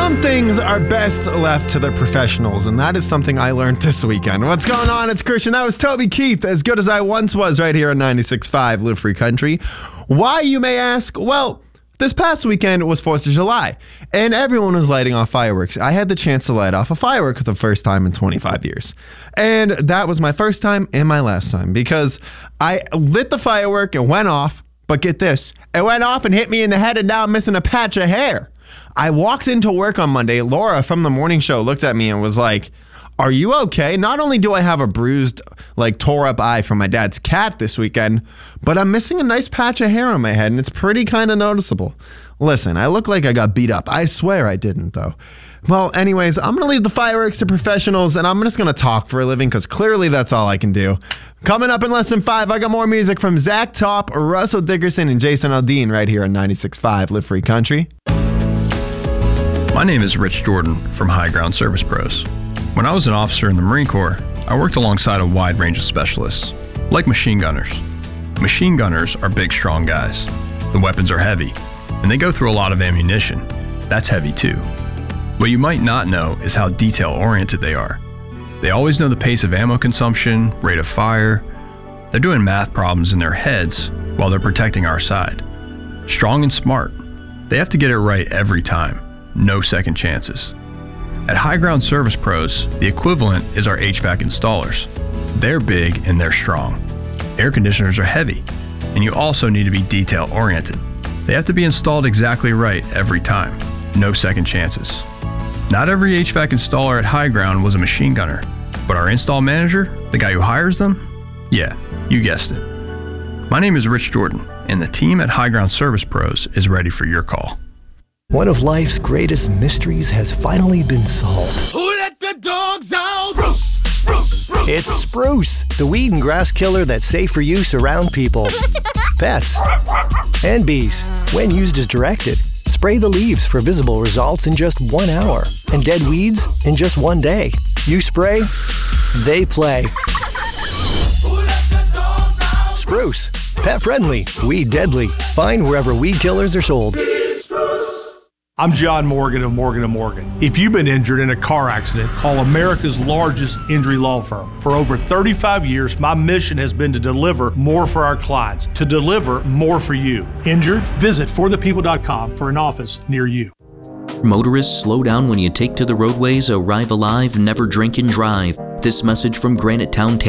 Some things are best left to the professionals, and that is something I learned this weekend. What's going on? It's Christian. That was Toby Keith, As Good As I Once Was, right here on 96.5 Live Free Country. Why, you may ask? Well, this past weekend was 4th of July, and everyone was lighting off fireworks. I had the chance to light off a firework for the first time in 25 years. And that was my first time and my last time, because I lit the firework, it went off, but get this, it went off and hit me in the head, and now I'm missing a patch of hair. I walked into work on Monday. Laura from the morning show looked at me and was like, "Are you okay? Not only do I have a bruised, tore up eye from my dad's cat this weekend, but I'm missing a nice patch of hair on my head, and it's pretty kind of noticeable." Listen, I look like I got beat up. I swear I didn't, though. Well, anyways, I'm going to leave the fireworks to professionals, and I'm just going to talk for a living, because clearly that's all I can do. Coming up in less than 5, I got more music from Zach Top, Russell Dickerson, and Jason Aldean right here on 96.5 Live Free Country. My name is Rich Jordan from High Ground Service Pros. When I was an officer in the Marine Corps, I worked alongside a wide range of specialists, like machine gunners. Machine gunners are big, strong guys. The weapons are heavy, and they go through a lot of ammunition. That's heavy too. What you might not know is how detail-oriented they are. They always know the pace of ammo consumption, rate of fire. They're doing math problems in their heads while they're protecting our side. Strong and smart. They have to get it right every time. No second chances. At High Ground Service Pros, the equivalent is our HVAC installers. They're big and they're strong. Air conditioners are heavy, and you also need to be detail-oriented. They have to be installed exactly right every time. No second chances. Not every HVAC installer at High Ground was a machine gunner, but our install manager, the guy who hires them, yeah, you guessed it. My name is Rich Jordan, and the team at High Ground Service Pros is ready for your call. One of life's greatest mysteries has finally been solved. Who let the dogs out? Spruce, spruce, spruce. It's Spruce, the weed and grass killer that's safe for use around people, pets, and bees. When used as directed, spray the leaves for visible results in just 1 hour, and dead weeds in just 1 day. You spray, they play. Spruce, pet friendly, weed deadly. Find wherever weed killers are sold. I'm John Morgan of Morgan & Morgan. If you've been injured in a car accident, call America's largest injury law firm. For over 35 years, my mission has been to deliver more for our clients, to deliver more for you. Injured? Visit forthepeople.com for an office near you. Motorists, slow down when you take to the roadways. Arrive alive, never drink and drive. This message from Granite Town